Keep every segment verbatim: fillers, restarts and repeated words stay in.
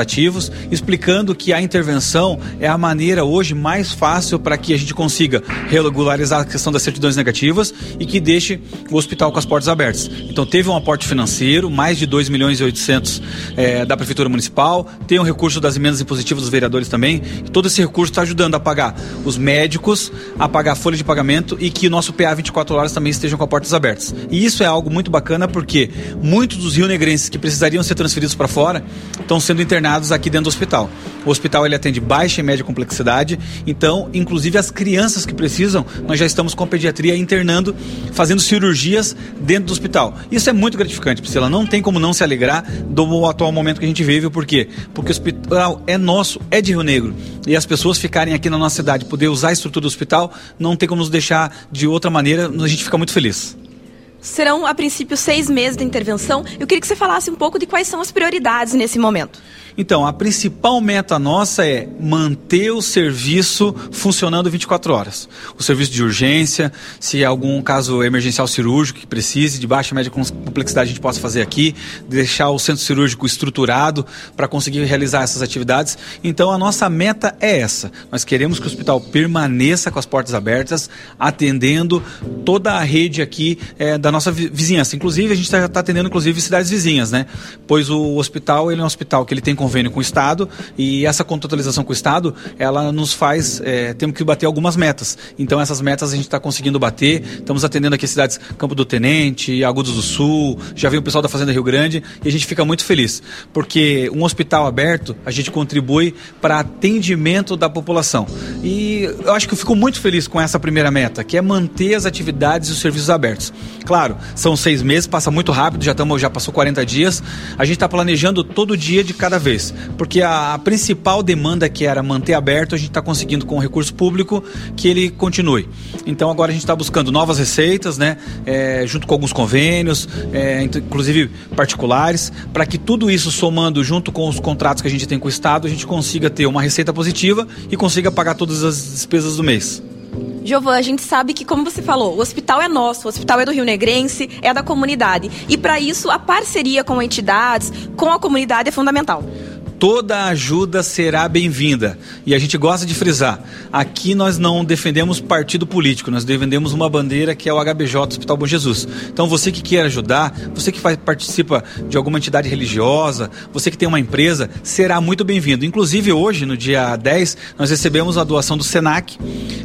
ativos, explicando que a intervenção é a maneira hoje mais fácil para que a gente consiga regularizar a questão das certidões negativas e que deixe o hospital com as portas abertas. Então teve um aporte financeiro, mais de dois milhões e oitocentos é, da Prefeitura Municipal, tem um recurso das emendas impositivas dos vereadores também, e todo esse recurso está ajudando a pagar os médicos, a pagar a folha de pagamento e que o nosso P A vinte e quatro horas também estejam com as portas abertas. E isso é algo muito bacana porque muitos dos rionegrenses que precisariam ser transferidos para fora estão sendo internados aqui dentro do hospital. O hospital ele atende baixa e média complexidade, então, inclusive as crianças que precisam, nós já estamos com a pediatria internando, fazendo cirurgias dentro do hospital. Isso é muito gratificante, Priscila, não tem como não se alegrar do atual momento que a gente vive, por quê? Porque o hospital é nosso, é de Rio Negro, e as pessoas ficarem aqui na nossa cidade, poder usar a estrutura do hospital, não tem como nos deixar de outra maneira, a gente fica muito feliz. Serão, a princípio, seis meses de intervenção. Eu queria que você falasse um pouco de quais são as prioridades nesse momento. Então, a principal meta nossa é manter o serviço funcionando vinte e quatro horas. O serviço de urgência, se algum caso emergencial cirúrgico que precise, de baixa e média complexidade, a gente possa fazer aqui, deixar o centro cirúrgico estruturado para conseguir realizar essas atividades. Então, a nossa meta é essa. Nós queremos que o hospital permaneça com as portas abertas, atendendo toda a rede aqui é, da nossa vizinhança. Inclusive, a gente está tá atendendo, inclusive, cidades vizinhas, né? Pois o hospital, ele é um hospital que ele tem convênio com o Estado e essa contratualização com o Estado, ela nos faz, é, temos que bater algumas metas. Então essas metas a gente está conseguindo bater, estamos atendendo aqui cidades Campo do Tenente, Agudos do Sul, já veio o pessoal da Fazenda Rio Grande e a gente fica muito feliz, porque um hospital aberto, a gente contribui para atendimento da população. E eu acho que eu fico muito feliz com essa primeira meta, que é manter as atividades e os serviços abertos. Claro, são seis meses, passa muito rápido, já, tamo, já passou quarenta dias, a gente está planejando todo dia de cada vez. Porque a, a principal demanda que era manter aberto, a gente está conseguindo com o recurso público que ele continue. Então agora a gente está buscando novas receitas, né, é, junto com alguns convênios, é, inclusive particulares, para que tudo isso somando junto com os contratos que a gente tem com o Estado, a gente consiga ter uma receita positiva e consiga pagar todas as despesas do mês. Giovana, a gente sabe que, como você falou, o hospital é nosso, o hospital é do rionegrense, é da comunidade. E para isso, a parceria com entidades, com a comunidade é fundamental. Toda ajuda será bem-vinda. E a gente gosta de frisar, aqui nós não defendemos partido político, nós defendemos uma bandeira que é o H B J Hospital Bom Jesus. Então você que quer ajudar, você que faz, participa de alguma entidade religiosa, você que tem uma empresa, será muito bem-vindo. Inclusive hoje, no dia dez, nós recebemos a doação do Senac,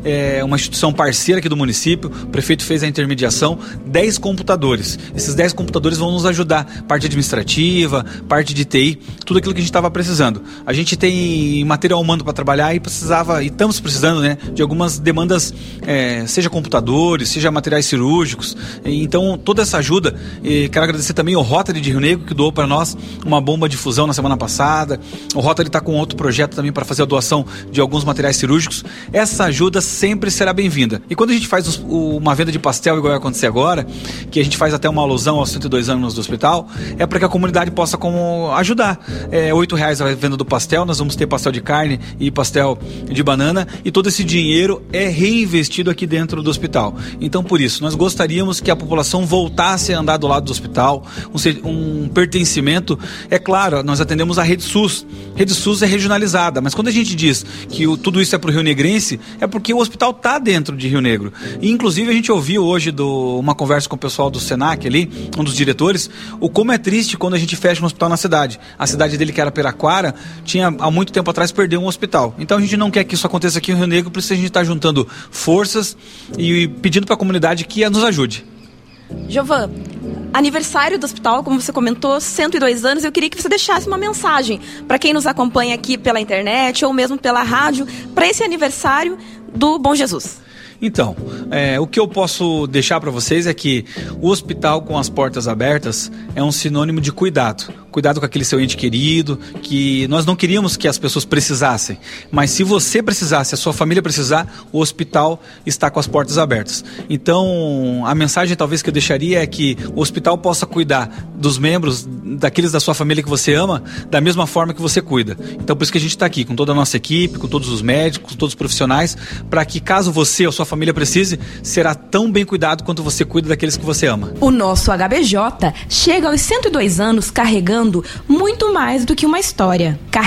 é uma instituição parceira aqui do município, o prefeito fez a intermediação, dez computadores. Esses dez computadores vão nos ajudar, parte administrativa, parte de T I, tudo aquilo que a gente estava precisando. A gente tem material humano para trabalhar e precisava, e estamos precisando, né, de algumas demandas, é, seja computadores, seja materiais cirúrgicos. Então, toda essa ajuda, e quero agradecer também ao Rotary de Rio Negro, que doou para nós uma bomba de fusão na semana passada. O Rotary está com outro projeto também para fazer a doação de alguns materiais cirúrgicos. Essa ajuda sempre será bem-vinda. E quando a gente faz os, o, uma venda de pastel, igual vai acontecer agora, que a gente faz até uma alusão aos cento e dois anos do hospital, é para que a comunidade possa como ajudar. É oito reais a venda do pastel, nós vamos ter pastel de carne e pastel de banana, e todo esse dinheiro é reinvestido aqui dentro do hospital. Então, por isso, nós gostaríamos que a população voltasse a andar do lado do hospital, um, um pertencimento. É claro, nós atendemos a Rede SUS. Rede SUS é regionalizada, mas quando a gente diz que o, tudo isso é para o Rio Negrense, é porque o hospital está dentro de Rio Negro. E, inclusive, a gente ouviu hoje do, uma conversa com o pessoal do Senac ali, um dos diretores, o como é triste quando a gente fecha um hospital na cidade. A cidade dele, que era Peraquara, tinha há muito tempo atrás perdeu um hospital. Então a gente não quer que isso aconteça aqui no Rio Negro, por isso a gente está juntando forças e pedindo para a comunidade que nos ajude. Giovana, aniversário do hospital, como você comentou, cento e dois anos, eu queria que você deixasse uma mensagem para quem nos acompanha aqui pela internet ou mesmo pela rádio, para esse aniversário do Bom Jesus. Então, é, o que eu posso deixar para vocês é que o hospital com as portas abertas é um sinônimo de cuidado. Cuidado com aquele seu ente querido, que nós não queríamos que as pessoas precisassem. Mas se você precisar, se a sua família precisar, o hospital está com as portas abertas. Então, a mensagem talvez que eu deixaria é que o hospital possa cuidar dos membros, daqueles da sua família que você ama, da mesma forma que você cuida. Então, por isso que a gente está aqui, com toda a nossa equipe, com todos os médicos, com todos os profissionais, para que caso você ou sua família precise, será tão bem cuidado quanto você cuida daqueles que você ama. O nosso H B J chega aos cento e dois anos carregando muito mais do que uma história.